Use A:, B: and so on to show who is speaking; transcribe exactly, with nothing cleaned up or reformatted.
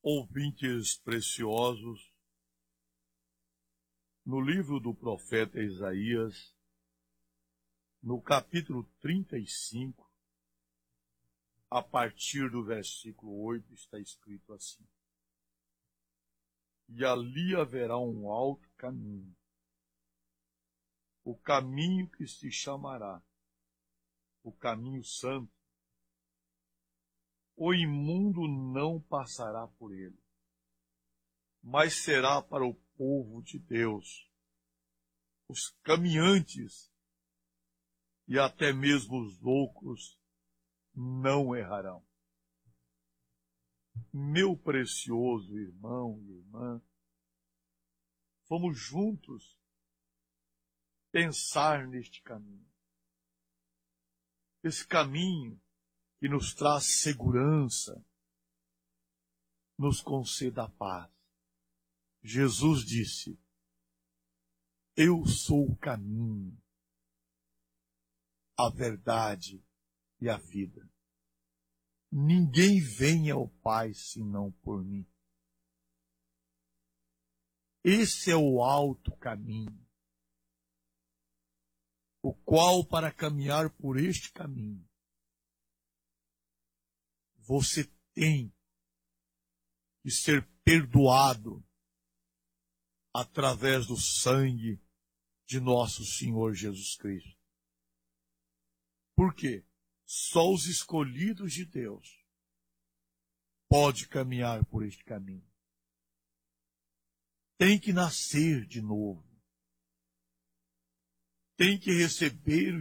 A: Ouvintes preciosos, no livro do profeta Isaías, no capítulo trinta e cinco, a partir do versículo oito, está escrito assim: E ali haverá um alto caminho, o caminho que se chamará o caminho santo. O imundo não passará por ele, mas será para o povo de Deus. Os caminhantes e até mesmo os loucos não errarão. Meu precioso irmão e irmã, vamos juntos pensar neste caminho. Esse caminho que nos traz segurança, nos conceda a paz. Jesus disse: Eu sou o caminho, a verdade e a vida. Ninguém vem ao Pai senão por mim. Esse é o alto caminho, o qual, para caminhar por este caminho, você tem que ser perdoado através do sangue de nosso Senhor Jesus Cristo. Por quê? Só os escolhidos de Deus podem caminhar por este caminho. Tem que nascer de novo. Tem que receber o